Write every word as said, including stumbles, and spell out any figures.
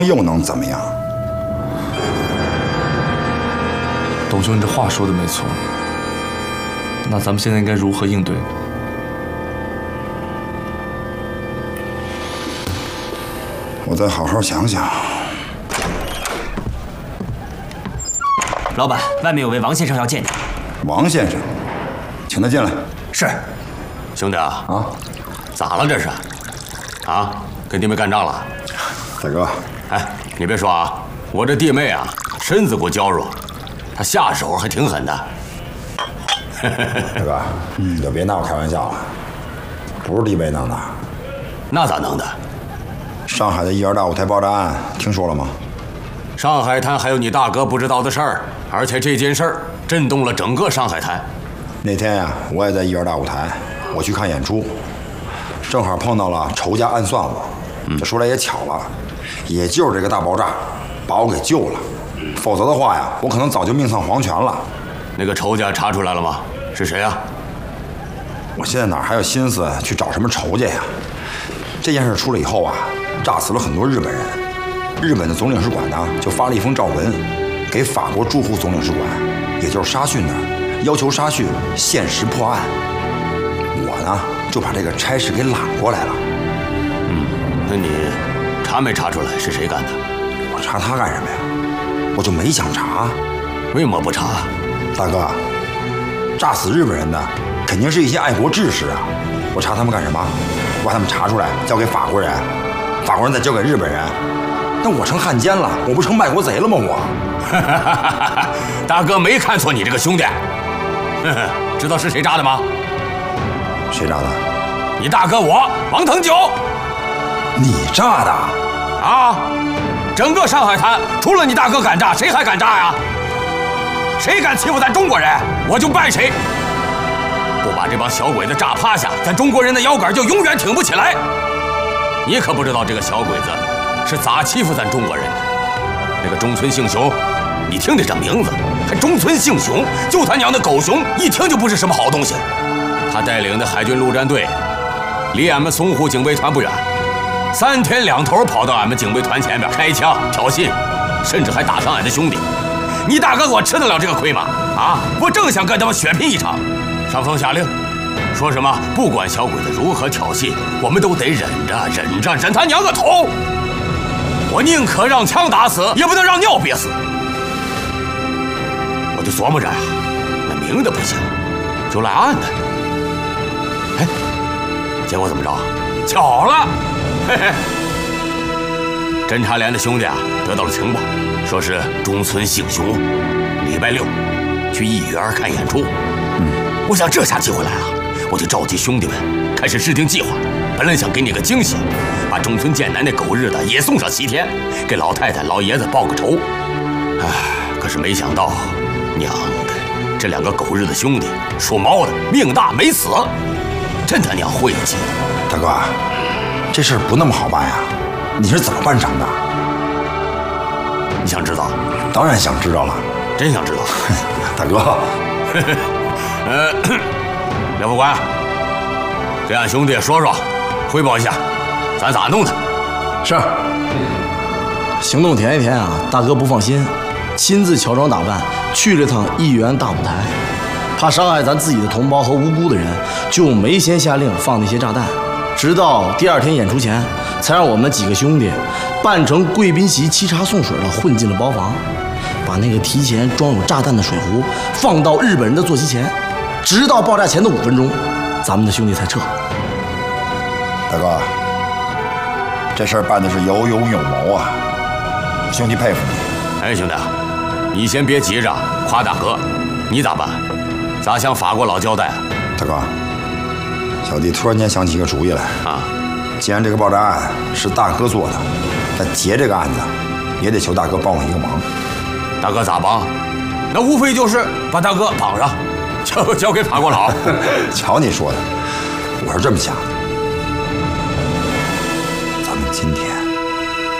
又能怎么样？ 董兄，你这话说的没错。那咱们现在应该如何应对呢？ 我再好好想想。 老板，外面有位王先生要见你。 王先生，请他进来。 是。 兄弟啊， 啊， 咋了这是？啊，跟弟妹干仗了？ 大哥， 哎，你别说啊，我这弟妹啊，身子骨娇弱，她下手还挺狠的。 大哥，你就别拿我开玩笑了，不是弟妹弄的。 那咋弄的？ 上海的一元大舞台爆炸案听说了吗？ 上海滩还有你大哥不知道的事儿，而且这件事儿震动了整个上海滩。 那天呀、啊，我也在一元大舞台，我去看演出，正好碰到了仇家暗算我。这说来也巧了，也就是这个大爆炸把我给救了，否则的话呀，我可能早就命丧黄泉了。 那个仇家查出来了吗？是谁呀？ 我现在哪还有心思去找什么仇家呀？这件事出了以后啊，炸死了很多日本人。日本的总领事馆呢，就发了一封诏文，给法国驻沪总领事馆，也就是沙逊那儿，要求沙逊限时破案。我呢，就把这个差事给揽过来了。 嗯，那你查没查出来是谁干的？ 我查他干什么呀？我就没想查。 为什么不查？ 大哥，炸死日本人的肯定是一些爱国志士啊！我查他们干什么？我把他们查出来交给法国人，法国人再交给日本人。那我成汉奸了，我不成卖国贼了吗？我， 大哥没看错你这个兄弟。知道是谁炸的吗？ 谁炸的？ 你大哥我王腾九。 你炸的？ 啊！整个上海滩除了你大哥敢炸，谁还敢炸呀？谁敢欺负咱中国人，我就办谁。不把这帮小鬼子炸趴下，咱中国人的腰杆就永远挺不起来。你可不知道这个小鬼子是咋欺负咱中国人的。那个中村幸雄，你听这这名字，还中村幸雄，就他娘的狗熊，一听就不是什么好东西。他带领的海军陆战队，离俺们淞沪警备团不远，三天两头跑到俺们警备团前面开枪挑衅，甚至还打伤俺的兄弟。你大哥我吃得了这个亏吗？啊！我正想跟他们血拼一场，上峰下令，说什么不管小鬼子如何挑衅，我们都得忍着忍着忍他娘个头！我宁可让枪打死，也不能让尿憋死。我就琢磨着呀，那明的不行，就来暗的。哎，结果怎么着？巧了，嘿嘿，侦察连的兄弟啊，得到了情报，说是中村幸雄礼拜六去一园看演出。嗯，我想这下机会来了，我就召集兄弟们开始制定计划。本来想给你个惊喜，把中村健男那狗日的也送上西天，给老太太老爷子报个仇。唉，可是没想到，娘的，这两个狗日的兄弟，属猫的命大没死，真他娘晦气！ 大哥，这事儿不那么好办呀，你是怎么办成的？ 你想知道？ 当然想知道了， 真想知道。 大哥， 呃，廖副官，给俺兄弟说说，汇报一下，咱咋弄的？ 是。行动前一天啊，大哥不放心，亲自乔装打扮去了趟一元大舞台，怕伤害咱自己的同胞和无辜的人，就没先下令放那些炸弹。直到第二天演出前，才让我们几个兄弟扮成贵宾席沏茶送水的混进了包房，把那个提前装有炸弹的水壶放到日本人的坐席前，直到爆炸前的五分钟，咱们的兄弟才撤。 大哥，这事儿办的是有勇有谋啊，兄弟佩服你。 哎，兄弟，你先别急着夸大哥，你咋办？咋向法国佬交代啊？ 大哥，小弟突然间想起一个主意来啊！ 既然这个爆炸案是大哥做的，那结这个案子也得求大哥帮我一个忙。 大哥咋帮？那无非就是把大哥绑上，交交给法国佬。 瞧你说的，我是这么想的，咱们今天